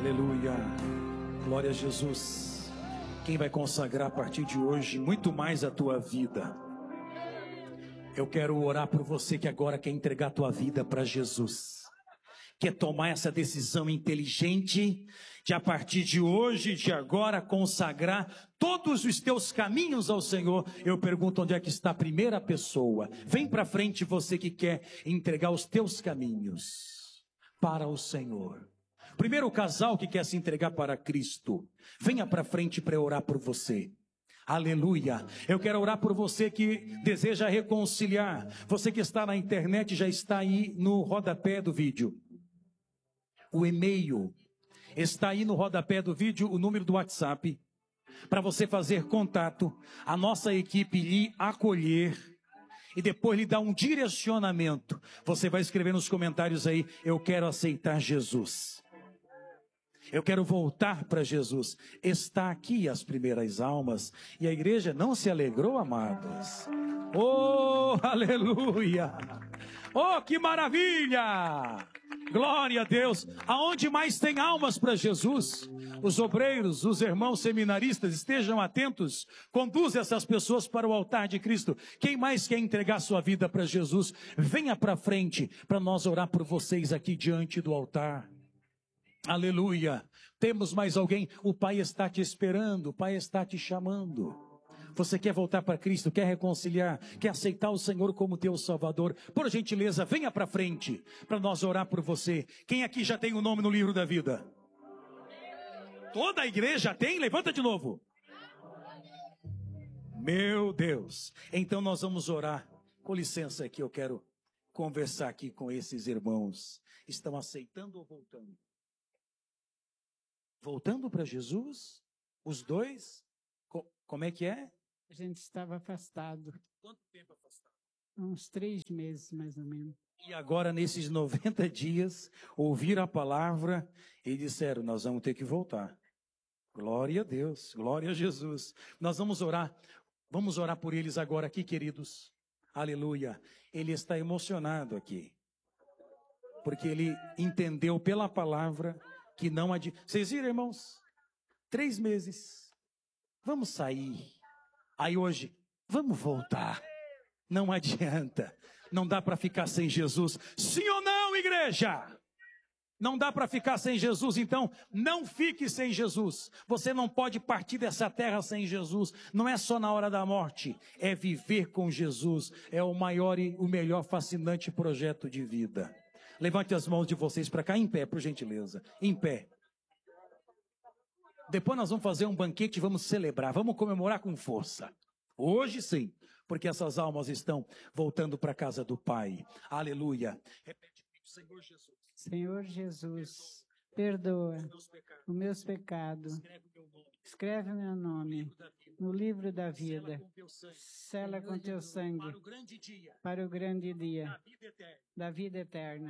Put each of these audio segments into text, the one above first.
Aleluia. Glória a Jesus. Quem vai consagrar a partir de hoje muito mais a tua vida? Eu quero orar por você que agora quer entregar a tua vida para Jesus. Quer tomar essa decisão inteligente de a partir de hoje, de agora, consagrar todos os teus caminhos ao Senhor. Eu pergunto onde é que está a primeira pessoa. Vem para frente você que quer entregar os teus caminhos para o Senhor. Primeiro casal que quer se entregar para Cristo. Venha para frente para eu orar por você. Aleluia. Eu quero orar por você que deseja reconciliar. Você que está na internet já está aí no rodapé do vídeo. O e-mail está aí no rodapé do vídeo, o número do WhatsApp, para você fazer contato, a nossa equipe lhe acolher e depois lhe dar um direcionamento. Você vai escrever nos comentários aí, eu quero aceitar Jesus. Eu quero voltar para Jesus. Está aqui as primeiras almas. E a igreja não se alegrou, amados? Oh, aleluia! Oh, que maravilha! Glória a Deus! Aonde mais tem almas para Jesus? Os obreiros, os irmãos seminaristas, estejam atentos. Conduza essas pessoas para o altar de Cristo. Quem mais quer entregar sua vida para Jesus? Venha para frente para nós orar por vocês aqui diante do altar. Aleluia. Temos mais alguém? O Pai está te esperando, o Pai está te chamando. Você quer voltar para Cristo, quer reconciliar, quer aceitar o Senhor como teu Salvador? Por gentileza, venha para frente para nós orar por você. Quem aqui já tem o nome no livro da vida? Toda a igreja tem? Levanta de novo. Meu Deus. Então nós vamos orar. Com licença aqui, eu quero conversar aqui com esses irmãos. Estão aceitando ou voltando? Voltando para Jesus? Os dois? Como é que é? A gente estava afastado. Quanto tempo afastado? Uns 3 meses, mais ou menos. E agora, nesses 90 dias, ouviram a palavra e disseram, nós vamos ter que voltar. Glória a Deus, glória a Jesus. Nós vamos orar por eles agora aqui, queridos. Aleluia. Ele está emocionado aqui. Porque ele entendeu pela palavra que não adianta. Vocês viram, irmãos? 3 meses. Vamos sair. Aí hoje, vamos voltar. Não adianta. Não dá para ficar sem Jesus. Sim ou não, igreja? Não dá para ficar sem Jesus, então não fique sem Jesus. Você não pode partir dessa terra sem Jesus. Não é só na hora da morte. É viver com Jesus. É o maior e o melhor fascinante projeto de vida. Levante as mãos de vocês para cá, em pé, por gentileza. Em pé. Depois nós vamos fazer um banquete e vamos celebrar, vamos comemorar com força. Hoje sim, porque essas almas estão voltando para a casa do Pai. Aleluia. Repete comigo, Senhor Jesus. Senhor Jesus, perdoa os meus pecados. Escreve o meu nome no livro da vida. Sela com teu sangue para o grande dia da vida eterna.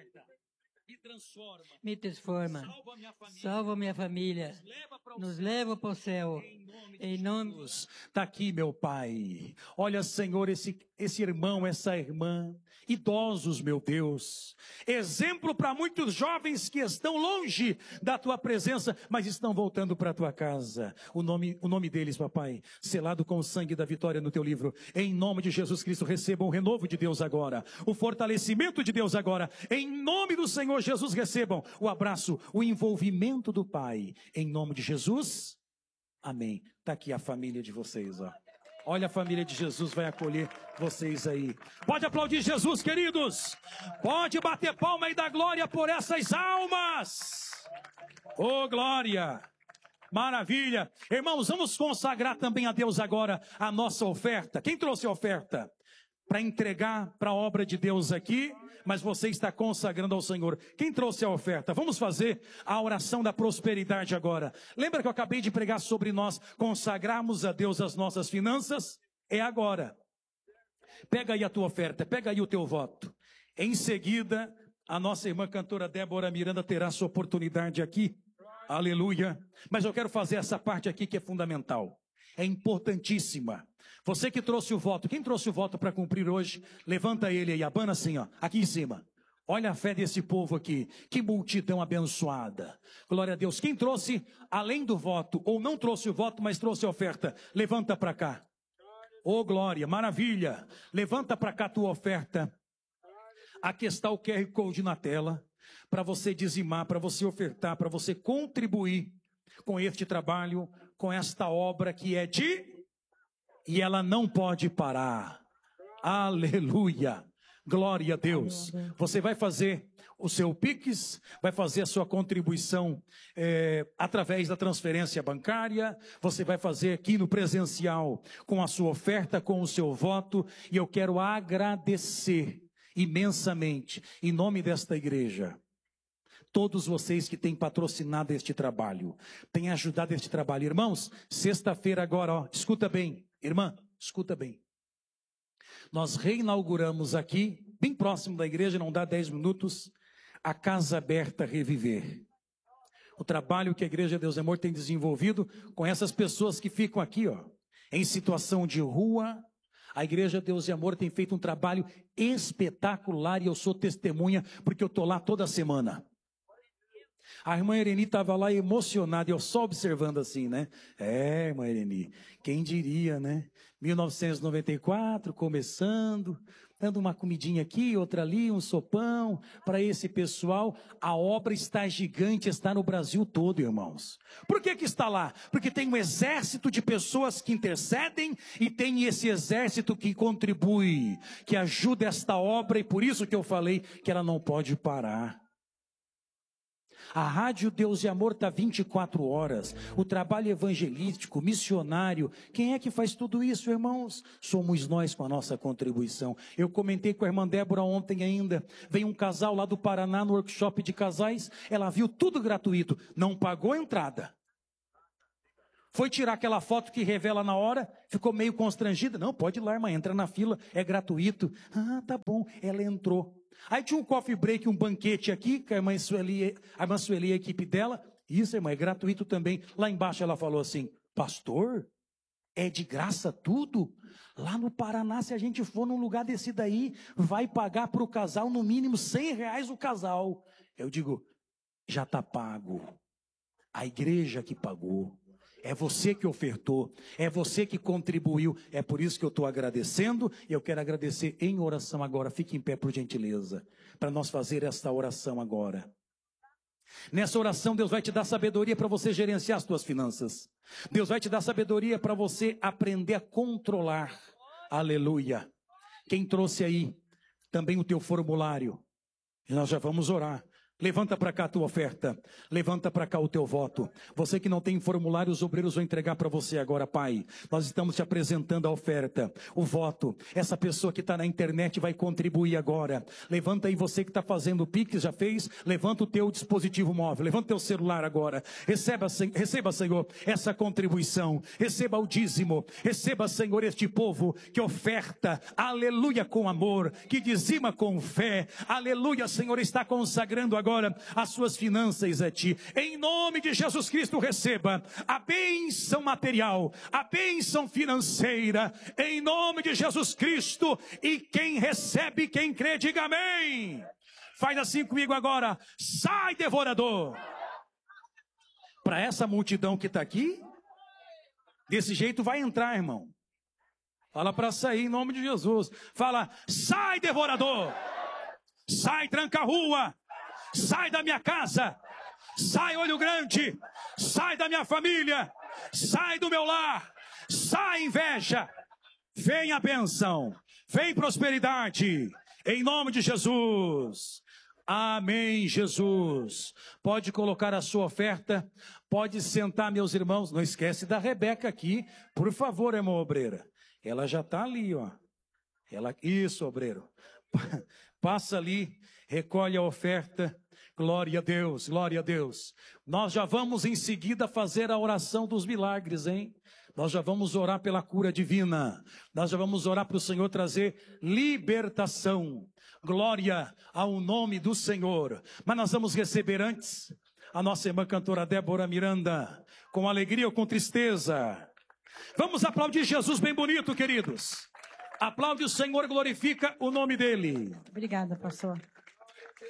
Me transforma, salva minha família, nos leva para o céu, em nome de Jesus. Está aqui, meu Pai. Olha, Senhor, esse irmão, essa irmã, idosos, meu Deus, exemplo para muitos jovens que estão longe da tua presença, mas estão voltando para a tua casa. O nome deles, papai, selado com o sangue da vitória no teu livro. Em nome de Jesus Cristo, recebam o renovo de Deus agora, o fortalecimento de Deus agora. Em nome do Senhor Jesus, recebam o abraço, o envolvimento do Pai. Em nome de Jesus, amém. Está aqui a família de vocês, ó. Olha, a família de Jesus vai acolher vocês aí. Pode aplaudir Jesus, queridos. Pode bater palma e dar glória por essas almas. Oh, glória. Maravilha. Irmãos, vamos consagrar também a Deus agora a nossa oferta. Quem trouxe a oferta? Para entregar para a obra de Deus aqui, mas você está consagrando ao Senhor. Quem trouxe a oferta? Vamos fazer a oração da prosperidade agora. Lembra que eu acabei de pregar sobre nós consagrarmos a Deus as nossas finanças? É agora. Pega aí a tua oferta, pega aí o teu voto. Em seguida, a nossa irmã cantora Débora Miranda terá sua oportunidade aqui. Aleluia. Mas eu quero fazer essa parte aqui que é fundamental. É importantíssima. Você que trouxe o voto, quem trouxe o voto para cumprir hoje, levanta ele aí, abana assim, ó, aqui em cima. Olha a fé desse povo aqui. Que multidão abençoada. Glória a Deus. Quem trouxe, além do voto, ou não trouxe o voto, mas trouxe a oferta, levanta para cá. Oh, glória, maravilha. Levanta para cá a tua oferta. Aqui está o QR Code na tela. Para você dizimar, para você ofertar, para você contribuir com este trabalho, com esta obra que é e ela não pode parar. Aleluia. Glória a Deus. Você vai fazer o seu Pix, vai fazer a sua contribuição através da transferência bancária, você vai fazer aqui no presencial com a sua oferta, com o seu voto, e eu quero agradecer imensamente, em nome desta igreja, todos vocês que têm patrocinado este trabalho, têm ajudado este trabalho. Irmãos, sexta-feira agora, ó, escuta bem, irmã, escuta bem. Nós reinauguramos aqui, bem próximo da igreja, não dá 10 minutos, a Casa Aberta Reviver. O trabalho que a Igreja Deus e Amor tem desenvolvido com essas pessoas que ficam aqui, ó, em situação de rua. A Igreja Deus e Amor tem feito um trabalho espetacular e eu sou testemunha porque eu estou lá toda semana. A irmã Ereni estava lá emocionada, eu só observando assim, né? É, irmã Ereni, quem diria, né? 1994, começando, dando uma comidinha aqui, outra ali, um sopão para esse pessoal. A obra está gigante, está no Brasil todo, irmãos. Por que que está lá? Porque tem um exército de pessoas que intercedem e tem esse exército que contribui, que ajuda esta obra, e por isso que eu falei que ela não pode parar. A Rádio Deus e Amor está 24 horas. O trabalho evangelístico, missionário. Quem é que faz tudo isso, irmãos? Somos nós com a nossa contribuição. Eu comentei com a irmã Débora ontem ainda. Veio um casal lá do Paraná no workshop de casais. Ela viu tudo gratuito. Não pagou a entrada. Foi tirar aquela foto que revela na hora. Ficou meio constrangida. Não, pode ir lá, irmã. Entra na fila. É gratuito. Ah, tá bom. Ela entrou. Aí tinha um coffee break, um banquete aqui, que a irmã Sueli e a equipe dela. Isso, irmã, é gratuito também. Lá embaixo ela falou assim, pastor, é de graça tudo? Lá no Paraná, se a gente for num lugar desse daí, vai pagar para o casal no mínimo R$100 o casal. Eu digo, já está pago. A igreja que pagou. É você que ofertou, é você que contribuiu, é por isso que eu estou agradecendo, e eu quero agradecer em oração agora. Fique em pé por gentileza, para nós fazer esta oração agora. Nessa oração Deus vai te dar sabedoria para você gerenciar as suas finanças. Deus vai te dar sabedoria para você aprender a controlar. Aleluia. Quem trouxe aí também o teu formulário, e nós já vamos orar. Levanta para cá a tua oferta, levanta para cá o teu voto. Você que não tem formulário, os obreiros vão entregar para você agora, Pai. Nós estamos te apresentando a oferta, o voto. Essa pessoa que está na internet vai contribuir agora. Levanta aí, você que está fazendo o Pix, já fez? Levanta o teu dispositivo móvel, levanta o teu celular agora. Receba, Senhor, essa contribuição. Receba o dízimo. Receba, Senhor, este povo que oferta, aleluia, com amor, que dizima com fé. Aleluia, Senhor, está consagrando agora as suas finanças a ti. Em nome de Jesus Cristo, receba a bênção material, a bênção financeira, em nome de Jesus Cristo. E quem recebe, quem crê, diga amém. Faz assim comigo agora. Sai, devorador. Para essa multidão que está aqui, desse jeito vai entrar, irmão. Fala para sair em nome de Jesus. Fala, sai, devorador. Sai, tranca-rua. Sai da minha casa, sai, olho grande, sai da minha família, sai do meu lar, sai, inveja, vem a bênção, vem prosperidade, em nome de Jesus. Amém, Jesus. Pode colocar a sua oferta, pode sentar, meus irmãos. Não esquece da Rebeca aqui, por favor, irmã obreira. Ela já está ali, ó. Isso, obreiro. Passa ali. Recolhe a oferta, glória a Deus, glória a Deus. Nós já vamos em seguida fazer a oração dos milagres, hein? Nós já vamos orar pela cura divina. Nós já vamos orar para o Senhor trazer libertação. Glória ao nome do Senhor. Mas nós vamos receber antes a nossa irmã cantora Débora Miranda, com alegria ou com tristeza. Vamos aplaudir Jesus bem bonito, queridos. Aplaude o Senhor, glorifica o nome dele. Obrigada, pastor.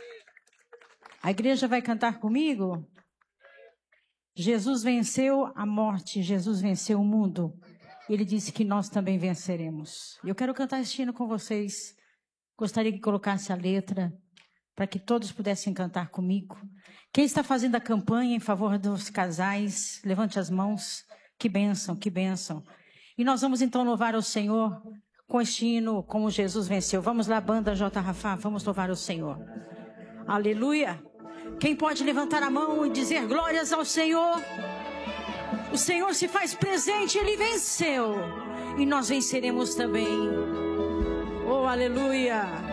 A igreja vai cantar comigo? Jesus venceu a morte, Jesus venceu o mundo. Ele disse que nós também venceremos. Eu quero cantar esse hino com vocês. Gostaria que colocasse a letra para que todos pudessem cantar comigo. Quem está fazendo a campanha em favor dos casais, levante as mãos. Que bênção, que bênção. E nós vamos então louvar o Senhor com este hino, como Jesus venceu. Vamos lá, banda J. Rafa, vamos louvar o Senhor. Aleluia. Quem pode levantar a mão e dizer glórias ao Senhor? O Senhor se faz presente, Ele venceu. E nós venceremos também. Oh, aleluia.